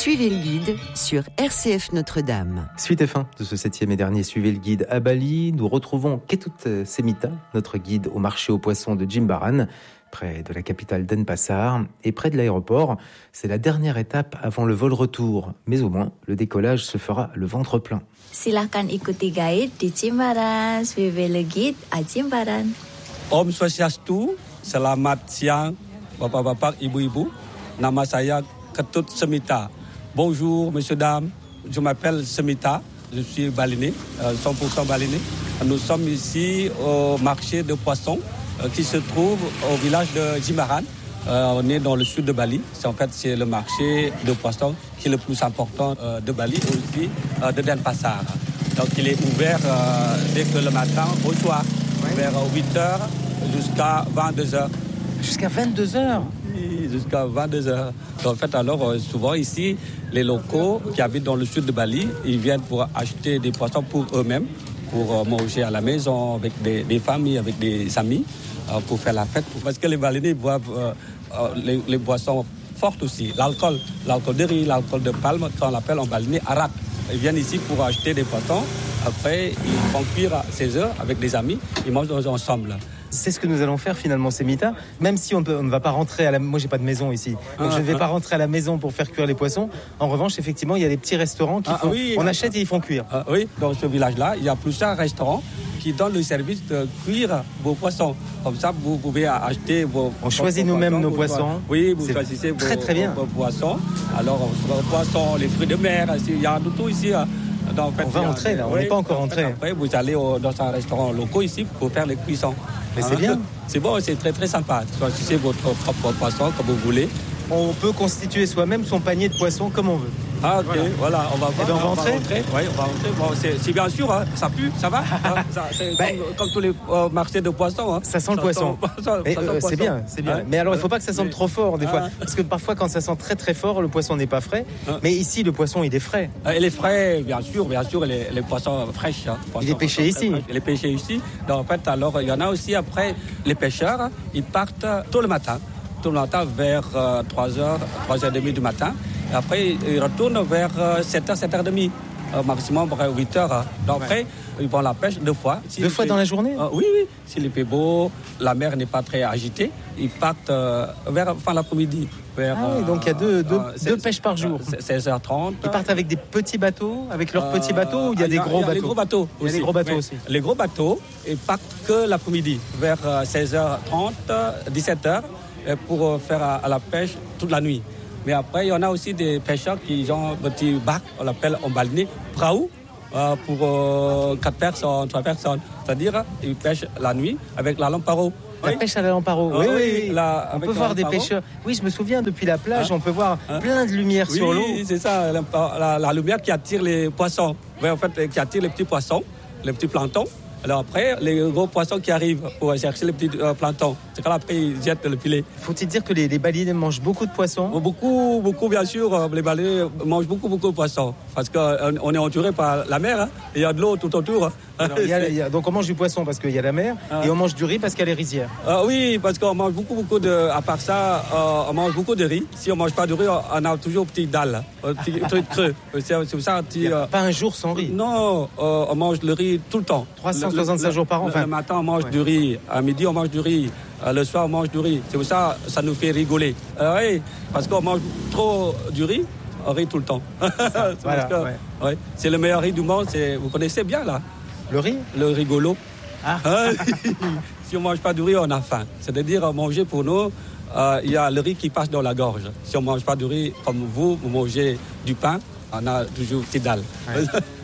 Suivez le guide sur RCF Notre-Dame. Suite et fin de ce 7e et dernier Suivez le guide à Bali. Nous retrouvons Ketut Semita, notre guide au marché aux poissons de Jimbaran, près de la capitale Denpasar et près de l'aéroport. C'est la dernière étape avant le vol retour. Mais au moins, le décollage se fera le ventre plein. Silakan ikuti guide di Jimbaran. Suivez le guide à Jimbaran. Om Swastiastu, selamat siang, bapak-bapak, ibu-ibu. Nama saya Ketut Semita. Bonjour, messieurs, dames. Je m'appelle Semita. Je suis balinais, 100% balinais. Nous sommes ici au marché de poissons qui se trouve au village de Jimbaran. On est dans le sud de Bali. C'est le marché de poissons qui est le plus important de Bali, aussi de Denpasar. Donc il est ouvert dès que le matin au soir, vers 8h jusqu'à 22h. Jusqu'à 22h? Oui, jusqu'à 22h. En fait, alors, souvent ici, les locaux qui habitent dans le sud de Bali, ils viennent pour acheter des poissons pour eux-mêmes, pour manger à la maison, avec des familles, avec des amis, pour faire la fête. Parce que les Balinais boivent les boissons fortes aussi. L'alcool de riz, l'alcool de palme, qu'on appelle en balinais arak. Ils viennent ici pour acheter des poissons. Après, ils font cuire à 16 heures avec des amis. Ils mangent ensemble. C'est ce que nous allons faire finalement, Semita. Même si on ne va pas rentrer à la... Moi, j'ai pas de maison ici. Donc, je ne vais pas rentrer à la maison pour faire cuire les poissons. En revanche, effectivement, il y a des petits restaurants qui font... On achète et ils font cuire. Oui, dans ce village-là, il y a plusieurs restaurants qui donnent le service de cuire vos poissons. Comme ça, vous pouvez acheter vos... On choisit nous-mêmes nos poissons. Oui, vous choisissez vos poissons. Alors, vos poissons, les fruits de mer, il y a de tout ici. Donc, en fait, on va entrer là, on n'est pas encore entré. Après, vous allez dans un restaurant local ici pour faire les cuissons. Mais c'est bien. C'est bon, c'est très très sympa. Choisissez votre propre poisson comme vous voulez. On peut constituer soi-même son panier de poissons comme on veut. Ah ok, voilà, on va voir. Et on va entrer. Oui, on va entrer. Bon, c'est bien sûr, hein, ça pue, ça va. C'est comme tous les marchés de poissons. Hein. Ça sent le poisson. C'est bien, c'est bien. Hein? Mais alors, il ne faut pas que ça sente trop fort des fois. Parce que parfois, quand ça sent très très fort, le poisson n'est pas frais. Mais ici, le poisson, il est frais. Il est frais, bien sûr, les poissons fraîches. Hein, il est pêché ici. Il est pêché ici. Donc, en fait, alors, il y en a aussi après, les pêcheurs, ils partent tôt le matin vers 3h, 3h30 du matin. Et après, ils retournent vers 7h, 7h30, maximum 8h. Donc après, ils vont à la pêche 2 fois. Deux fois dans la journée? Oui. S'il fait beau, la mer n'est pas très agitée, ils partent vers fin l'après-midi. Donc il y a deux pêches par jour. 16h30. Ils partent avec des petits bateaux, avec leurs petits bateaux, ou il y a des gros bateaux? Les gros bateaux aussi. Il y a des gros bateaux aussi. Les gros bateaux, ils partent que l'après-midi, vers 16h30, 17h, pour faire à la pêche toute la nuit. Mais après, il y en a aussi des pêcheurs qui ont un petit bac, on l'appelle en balinais, praou, pour 4 personnes, 3 personnes. C'est-à-dire, ils pêchent la nuit avec la lamparo. La pêche à la lamparo, oui. On peut voir des pêcheurs. Oui, je me souviens, depuis la plage, on peut voir plein de lumière sur l'eau. Oui, c'est ça, la lumière qui attire les poissons. Oui, en fait, qui attire les petits poissons, les petits planctons. Alors après, les gros poissons qui arrivent pour chercher les petits planctons, c'est quand après ils jettent le filet. Faut-il dire que les Balinais mangent beaucoup de poissons? Beaucoup, bien sûr. Les Balinais mangent beaucoup de poissons. Parce qu'on est entouré par la mer, hein. Il y a de l'eau tout autour. Alors, donc on mange du poisson parce qu'il y a la mer, et on mange du riz parce qu'il y a les rizières. Oui, parce qu'on mange beaucoup de... À part ça, on mange beaucoup de riz. Si on ne mange pas de riz, on a toujours petit dalle, petit truc creux. C'est pour ça, il n'y a pas un jour sans riz? Non, on mange le riz tout le temps. 365 jours par an. Le matin, on mange du riz. À midi, on mange du riz. Le soir, on mange du riz. C'est pour ça ça nous fait rigoler. Oui, parce qu'on mange trop du riz, on rit tout le temps. C'est le meilleur riz du monde. Vous connaissez bien, là? Le riz? Le rigolo. Si on ne mange pas du riz, on a faim. C'est-à-dire, manger pour nous, il y a le riz qui passe dans la gorge. Si on ne mange pas du riz comme vous mangez du pain, on a toujours petite dalle.